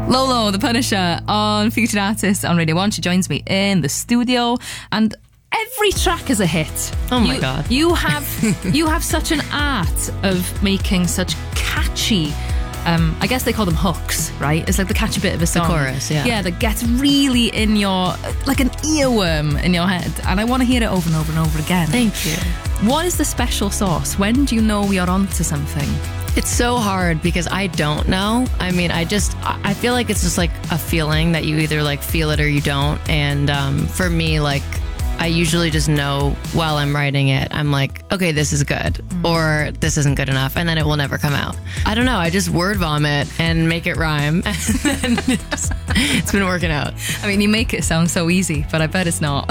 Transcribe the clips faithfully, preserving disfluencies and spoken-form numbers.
Lolo, the Punisher, on Featured Artist on Radio one. She joins me in the studio, and every track is a hit. Oh my you, God. You have you have such an art of making such catchy, um, I guess they call them hooks, right? It's like the catchy bit of a song. The chorus, yeah. Yeah, that gets really in your, like an earworm in your head. And I want to hear it over and over and over again. Thank you. What is the special sauce? When do you know we are onto something? It's so hard because I don't know. I mean, I just, I feel like it's just like a feeling that you either like feel it or you don't. And um, for me, like, I usually just know while I'm writing it, I'm like, okay, this is good, mm. or this isn't good enough, and then it will never come out. I don't know. I just word vomit and make it rhyme. And it's, it's been working out. I mean, you make it sound so easy, but I bet it's not.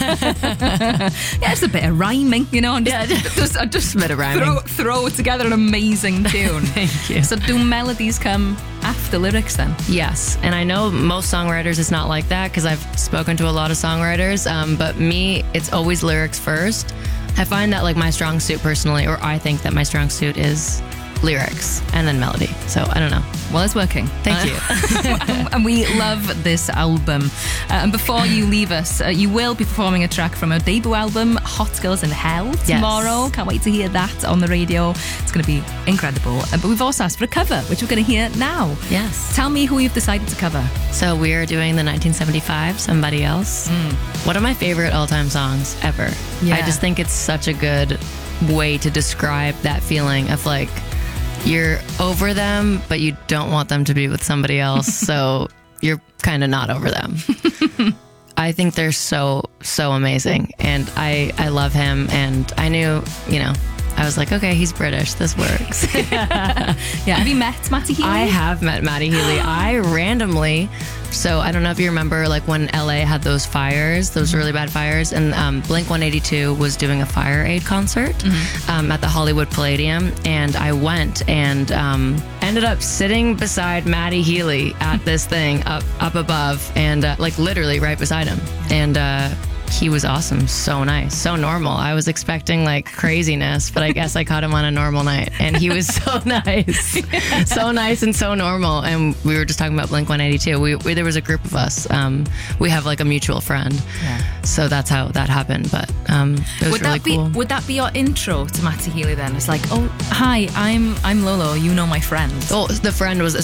Yeah, it's a bit of rhyming, you know. And just, yeah, just, just, just a bit of rhyming. Throw, throw together an amazing tune. Thank you. So do melodies come after lyrics then? Yes, and I know most songwriters it's not like that because I've spoken to a lot of songwriters, um, but me, it's always lyrics first. I find that like my strong suit personally, or I think that my strong suit is lyrics and then melody. So I don't know. Well, it's working. Thank uh, you. And we love this album. Uh, and before you leave us, uh, you will be performing a track from our debut album, Hot Girls in Hell, tomorrow. Yes. Can't wait to hear that on the radio. It's going to be incredible. Uh, but we've also asked for a cover, which we're going to hear now. Yes. Tell me who you've decided to cover. So we're doing the nineteen seventy-five, Somebody Else. Mm. One of my favorite all-time songs ever. Yeah. I just think it's such a good way to describe that feeling of like, you're over them, but you don't want them to be with somebody else, so you're kind of not over them. I think they're so, so amazing, and I, I love him, and I knew, you know, I was like, okay, he's British, this works. Yeah. Have you met Matty Healy? I have met Matty Healy. I randomly, so I don't know if you remember, like when L A had those fires, those really bad fires, and um, Blink one eighty-two was doing a Fire Aid concert mm-hmm. um, at the Hollywood Palladium, and I went and um, ended up sitting beside Matty Healy at this thing up up above, and uh, like literally right beside him, and uh, he was awesome, so nice, so normal. I was expecting like craziness, but I guess I caught him on a normal night, and he was so nice, so nice and so normal. And we were just talking about Blink one eighty-two. We, we there was a group of us. Um, we have like a mutual friend, yeah. So that's how that happened. But um, it was would really that be cool. Would that be your intro to Matty Healy then? It's like, oh, hi, I'm I'm Lolo. You know my friend. Oh, the friend was